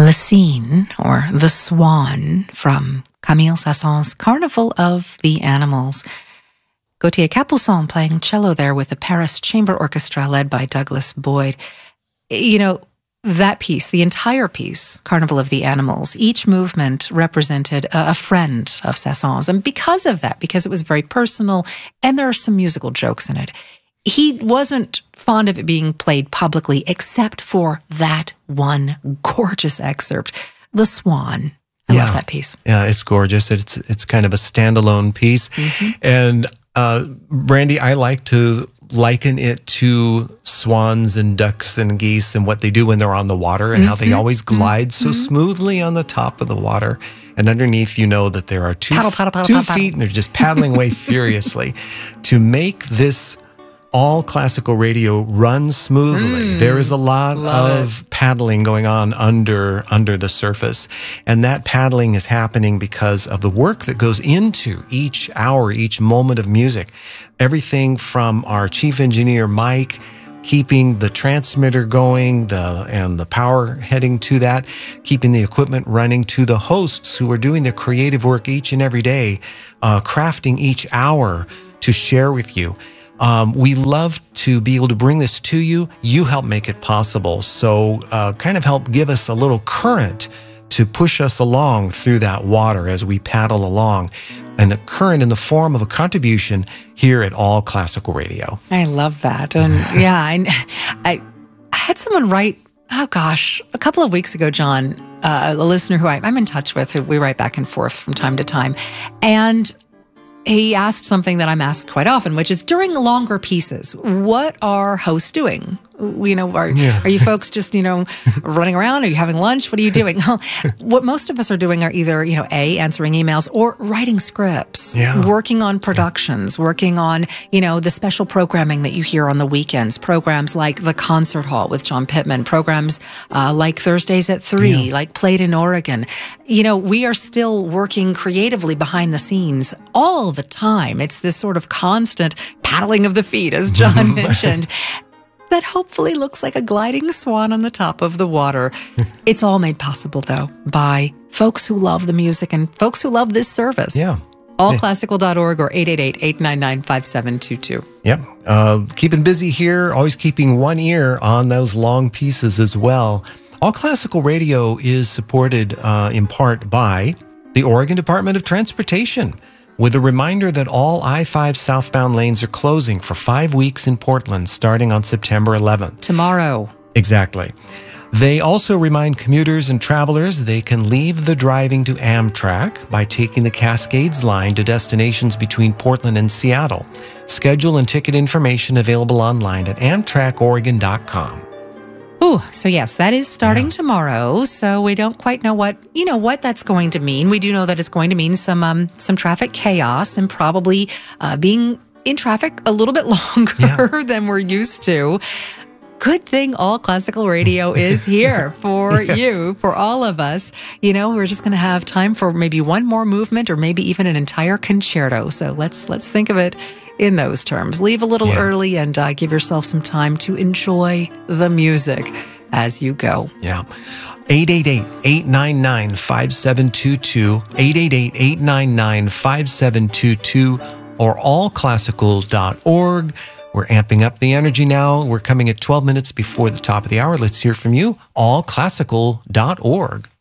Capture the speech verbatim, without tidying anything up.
Le Cygne, or The Swan, from Camille Saint-Saëns' Carnival of the Animals. Gauthier Capuçon playing cello there with the Paris Chamber Orchestra led by Douglas Boyd. You know, that piece, the entire piece, Carnival of the Animals, each movement represented a, a friend of Saint-Saëns. And because of that, because it was very personal, and there are some musical jokes in it, he wasn't fond of it being played publicly except for that one gorgeous excerpt, The Swan. I yeah. love that piece. Yeah, it's gorgeous. It's it's kind of a standalone piece. Mm-hmm. And uh, Brandy, I like to liken it to swans and ducks and geese and what they do when they're on the water, and mm-hmm. how they always glide mm-hmm. so smoothly on the top of the water. And underneath, you know that there are two, paddle, paddle, paddle, two paddle, feet, paddle. and they're just paddling away furiously. To make this all classical radio run smoothly, mm, there is a lot of it. paddling going on under under the surface. And that paddling is happening because of the work that goes into each hour, each moment of music. Everything from our chief engineer, Mike, keeping the transmitter going, the and the power heading to that, keeping the equipment running, to the hosts who are doing their creative work each and every day, uh, crafting each hour to share with you. Um, we love to be able to bring this to you. You help make it possible. So uh, kind of help give us a little current to push us along through that water as we paddle along. And the current in the form of a contribution here at All Classical Radio. I love that. And yeah, I, I, I had someone write, oh gosh, a couple of weeks ago, John, uh, a listener who I, I'm in touch with, who we write back and forth from time to time. And he asked something that I'm asked quite often, which is, during longer pieces, what are hosts doing? You know, are, yeah. are you folks just, you know, running around? Are you having lunch? What are you doing? Well, what most of us are doing are either, you know, A, answering emails, or writing scripts, yeah. working on productions, working on, you know, the special programming that you hear on the weekends, programs like The Concert Hall with John Pittman, programs uh, like Thursdays at three, yeah. like Played in Oregon. You know, we are still working creatively behind the scenes all the time. It's this sort of constant paddling of the feet, as John mentioned. That hopefully looks like a gliding swan on the top of the water. It's all made possible, though, by folks who love the music and folks who love this service. Yeah. all classical dot org or eight eight eight, eight nine nine, five seven two two. Yep. Uh, keeping busy here, always keeping one ear on those long pieces as well. All Classical Radio is supported uh, in part by the Oregon Department of Transportation, with a reminder that all I five southbound lanes are closing for five weeks in Portland starting on September eleventh. Tomorrow. Exactly. They also remind commuters and travelers they can leave the driving to Amtrak by taking the Cascades line to destinations between Portland and Seattle. Schedule and ticket information available online at amtrak oregon dot com. Ooh, so yes, that is starting yeah. tomorrow. So we don't quite know what, you know, what that's going to mean. We do know that it's going to mean some um, some traffic chaos and probably uh, being in traffic a little bit longer yeah. than we're used to. Good thing All Classical Radio is here for yes. you, for all of us. You know, we're just going to have time for maybe one more movement or maybe even an entire concerto. So let's let's think of it in those terms. Leave a little yeah. early and uh, give yourself some time to enjoy the music as you go. Yeah. eight eight eight, eight nine nine, five seven two two, eight eight eight, eight nine nine, five seven two two, or all classical dot org. We're amping up the energy now. We're coming at twelve minutes before the top of the hour. Let's hear from you. all classical dot org.